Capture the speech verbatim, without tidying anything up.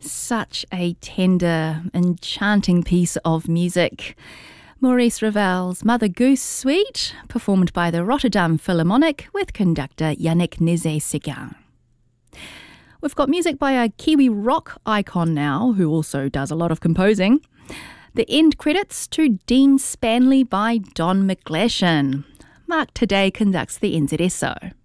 Such a tender, enchanting piece of music. Maurice Ravel's Mother Goose Suite, performed by the Rotterdam Philharmonic with conductor Yannick Nézet-Séguin. We've got music by a Kiwi rock icon now, who also does a lot of composing. The end credits to Dean Spanley by Don McGlashan. Mark Today conducts the N Z S O.